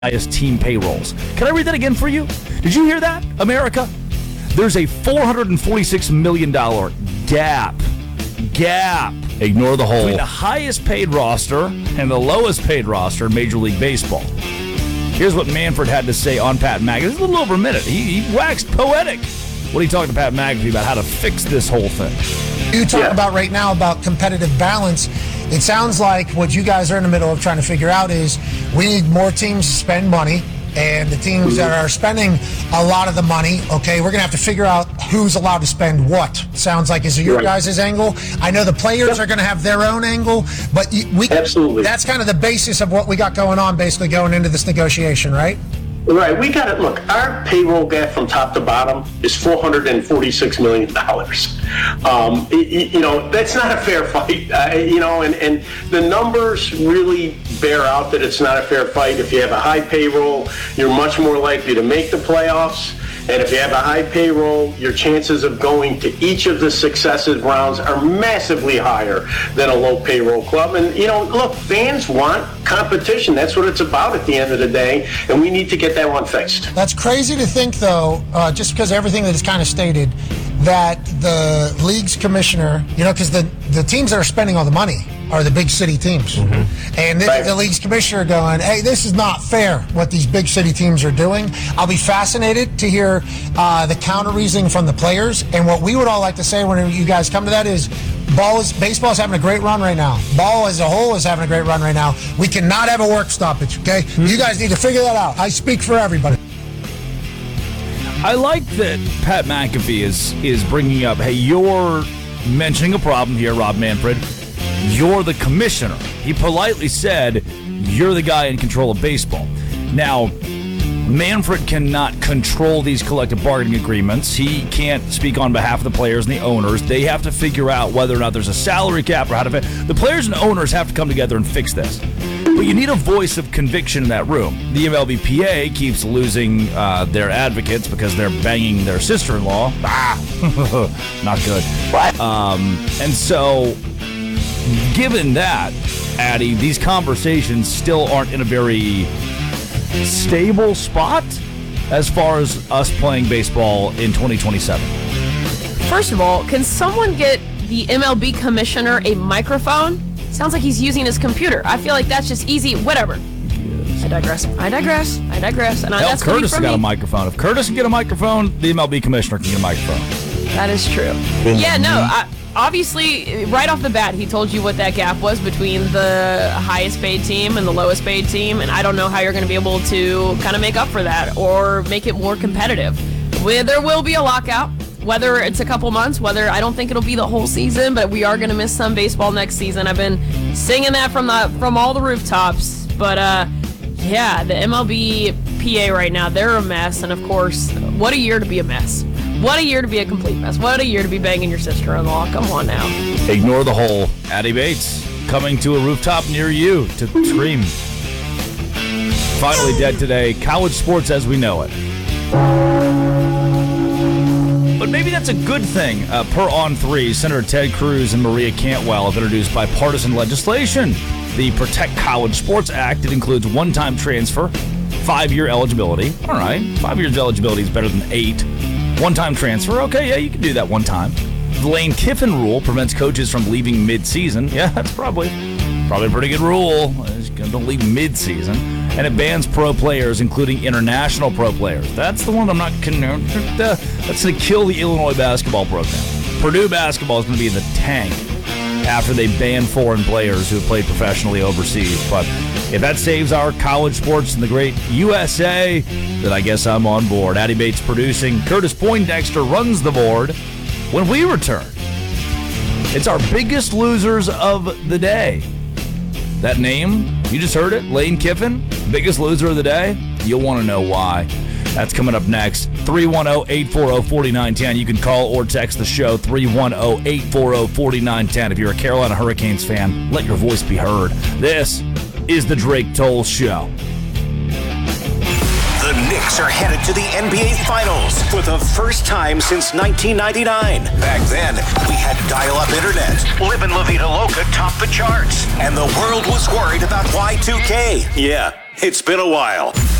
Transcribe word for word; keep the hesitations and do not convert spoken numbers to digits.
highest team payrolls. Can I read that again for you? Did you hear that, America? There's a four hundred forty-six million dollars gap. Gap. Ignore the whole. Between the highest paid roster and the lowest paid roster in Major League Baseball. Here's what Manfred had to say on Pat McAfee. It's a little over a minute. He, he waxed poetic when he talked to Pat McAfee about how to fix this whole thing. You talk yeah. about right now about competitive balance. It sounds like what you guys are in the middle of trying to figure out is we need more teams to spend money, and the teams that are spending a lot of the money, okay, we're going to have to figure out who's allowed to spend what. Sounds like, is it your right. guys' angle? I know the players yep. are going to have their own angle, but we Absolutely. That's kind of the basis of what we got going on basically going into this negotiation, right? Right, we got it. Look, our payroll gap from top to bottom is four hundred forty-six million dollars. Um, you know, that's not a fair fight, uh, you know, and, and the numbers really bear out that it's not a fair fight. If you have a high payroll, you're much more likely to make the playoffs. And if you have a high payroll, your chances of going to each of the successive rounds are massively higher than a low payroll club. And, you know, look, fans want competition. That's what it's about at the end of the day. And we need to get that one fixed. That's crazy to think, though, uh, just because of everything that is kind of stated, that the league's commissioner, you know, because the, the teams that are spending all the money are the big city teams. Mm-hmm. And this, right. the league's commissioner going, hey, this is not fair what these big city teams are doing. I'll be fascinated to hear uh, the counter reasoning from the players. And what we would all like to say when you guys come to that is, ball is baseball is having a great run right now. Ball as a whole is having a great run right now. We cannot have a work stoppage, okay? Mm-hmm. You guys need to figure that out. I speak for everybody. I like that Pat McAfee is is bringing up, hey, you're mentioning a problem here, Rob Manfred. You're the commissioner. He politely said, you're the guy in control of baseball. Now, Manfred cannot control these collective bargaining agreements. He can't speak on behalf of the players and the owners. They have to figure out whether or not there's a salary cap or how to... The players and owners have to come together and fix this. But you need a voice of conviction in that room. The M L B P A keeps losing uh, their advocates because they're banging their sister-in-law. Ah, not good. What? Um, and so, given that, Addy, these conversations still aren't in a very stable spot as far as us playing baseball in twenty twenty-seven. First of all, can someone get the M L B commissioner a microphone? Sounds like he's using his computer. I feel like that's just easy. Whatever. Yes. I digress. I digress. I digress. And Hell, that's Curtis has got me. a microphone. If Curtis can get a microphone, the M L B commissioner can get a microphone. That is true. Yeah, no, I, obviously, right off the bat, he told you what that gap was between the highest paid team and the lowest paid team, and I don't know how you're going to be able to kind of make up for that or make it more competitive. There will be a lockout. Whether it's a couple months, whether I don't think it'll be the whole season, but we are going to miss some baseball next season. I've been singing that from the from all the rooftops. But, uh, yeah, the M L B P A right now, they're a mess. And, of course, what a year to be a mess. What a year to be a complete mess. What a year to be banging your sister-in-law. Come on now. Ignore the whole. Addy Bates coming to a rooftop near you to scream. Finally dead today. College sports as we know it. But maybe that's a good thing. Uh, per On three, Senator Ted Cruz and Maria Cantwell have introduced bipartisan legislation, the Protect College Sports Act. It includes one-time transfer, five-year eligibility. All right, five years eligibility is better than eight. One-time transfer, okay, yeah, you can do that one time. The Lane Kiffin rule prevents coaches from leaving mid-season. Yeah, that's probably probably a pretty good rule. Don't leave mid-season. And it bans pro players, including international pro players. That's the one I'm not... That's going to kill the Illinois basketball program. Purdue basketball is going to be in the tank after they ban foreign players who have played professionally overseas. But if that saves our college sports in the great U S A, then I guess I'm on board. Addy Bates producing. Curtis Poindexter runs the board. When we return, it's our biggest losers of the day. That name, you just heard it, Lane Kiffin, biggest loser of the day. You'll want to know why. That's coming up next. three one zero, eight four zero, four nine one zero. You can call or text the show, three one zero, eight four zero, four nine one zero. If you're a Carolina Hurricanes fan, let your voice be heard. This is the Drake Toll Show. The Knicks are headed to the N B A Finals for the first time since nineteen ninety-nine. Back then, we had dial-up internet. Livin' La Vida Loca topped the charts. And the world was worried about Y two K. Yeah. It's been a while.